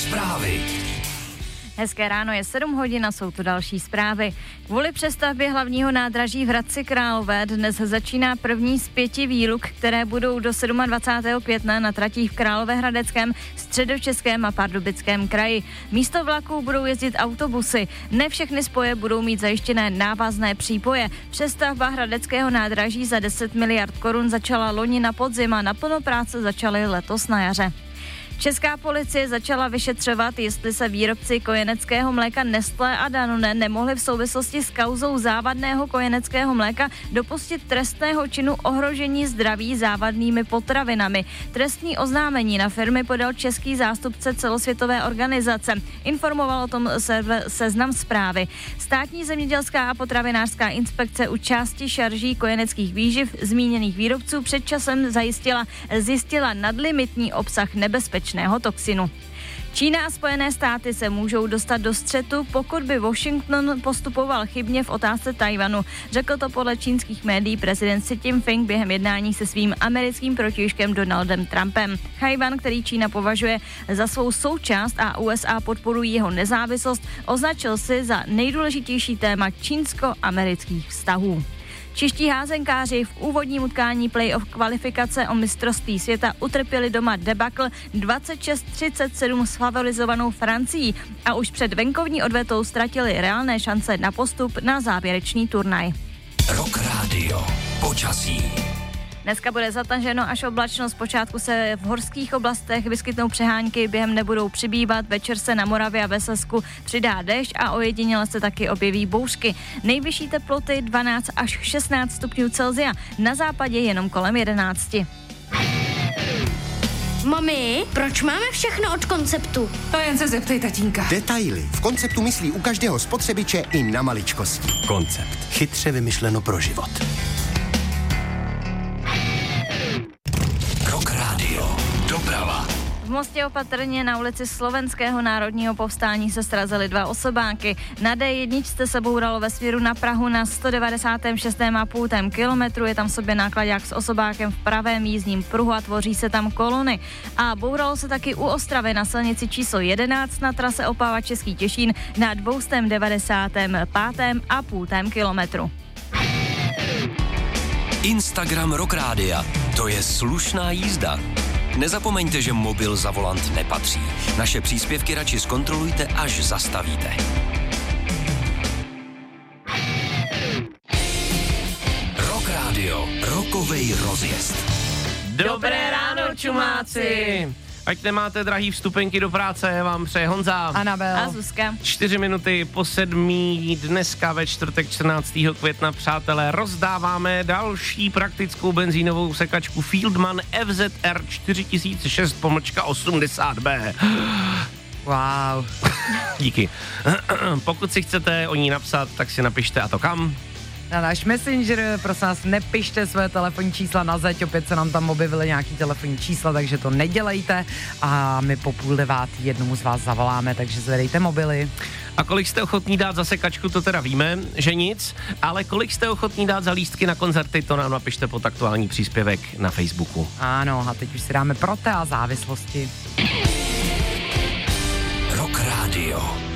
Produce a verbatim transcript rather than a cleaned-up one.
Zprávy. Hezké ráno, je sedm hodin a jsou tu další zprávy. Kvůli přestavbě hlavního nádraží v Hradci Králové dnes začíná první z pěti výluk, které budou do dvacátého sedmého května na tratích v Královéhradeckém, Středočeském a Pardubickém kraji. Místo vlaků budou jezdit autobusy. Ne všechny spoje budou mít zajištěné návazné přípoje. Přestavba hradeckého nádraží za deset miliard korun začala loni na podzim a naplno práce začaly letos na jaře. Česká policie začala vyšetřovat, jestli se výrobci kojeneckého mléka Nestlé a Danone nemohli v souvislosti s kauzou závadného kojeneckého mléka dopustit trestného činu ohrožení zdraví závadnými potravinami. Trestní oznámení na firmy podal český zástupce celosvětové organizace. Informoval o tom Seznam Zprávy. Státní zemědělská a potravinářská inspekce u části šarží kojeneckých výživ zmíněných výrobců před časem zajistila, zjistila nadlimitní obsah nebezpečného toxinu. Čína a Spojené státy se můžou dostat do střetu, pokud by Washington postupoval chybně v otázce Tchaj-wanu. Řekl to podle čínských médií prezident Xi Jinping během jednání se svým americkým protějškem Donaldem Trumpem. Tchaj-wan, který Čína považuje za svou součást a U S A podporují jeho nezávislost, označil si za nejdůležitější téma čínsko-amerických vztahů. Čeští házenkáři v úvodním utkání playoff kvalifikace o mistrovství světa utrpěli doma debakl dvacet šest třicet sedm s favorizovanou Francií a už před venkovní odvetou ztratili reálné šance na postup na závěrečný turnaj. Rock Radio. Počasí. Dneska bude zataženo až oblačno, zpočátku se v horských oblastech vyskytnou přehánky, během nebudou přibývat, večer se na Moravě a ve Slezsku přidá déšť a ojediněle se taky objeví bouřky. Nejvyšší teploty dvanáct až šestnáct stupňů Celsia, na západě jenom kolem jedenáct. Mami, proč máme všechno od Konceptu? To jen se zeptej tatínka. Detaily. V Konceptu myslí u každého spotřebiče i na maličkosti. Koncept. Chytře vymyšleno pro život. Doprava. V Mostě opatrně na ulici Slovenského národního povstání se srazily dva osobáky. Na D jedna se bouralo ve směru na Prahu na sto devadesát šest celá pět kilometru. Je tam v sobě nákladák s osobákem v pravém jízdním pruhu a tvoří se tam kolony. A bouralo se taky u Ostravy na silnici číslo jedenáct na trase Opava Český Těšín na dvě devadesát pět a půl kilometru. Instagram Rock Rádia. To je slušná jízda. Nezapomeňte, že mobil za volant nepatří. Naše příspěvky radši zkontrolujte, až zastavíte. Rock Radio. Rockovej rozjezd. Dobré ráno, čumáci! Ať nemáte drahý vstupenky do práce, vám přeje Honza. Anabel. A Zuzka. Čtyři minuty po sedmí, dneska ve čtvrtek čtrnáctého května, přátelé, rozdáváme další praktickou benzínovou sekačku Fieldman F Z R čtyři tisíce šest pomlčka osmdesát B. Wow. Díky. Pokud si chcete o ní napsat, tak si napište, a to kam? Na náš Messenger, prosím vás, nepište své telefonní čísla na zeď, opět se nám tam objevily nějaký telefonní čísla, takže to nedělejte a my po půl devátý jednomu z vás zavoláme, takže zvedejte mobily. A kolik jste ochotní dát za sekačku, to teda víme, že nic, ale kolik jste ochotní dát za lístky na koncerty, to nám napište pod aktuální příspěvek na Facebooku. Ano, a teď už si dáme Protea závislosti. Rock Radio.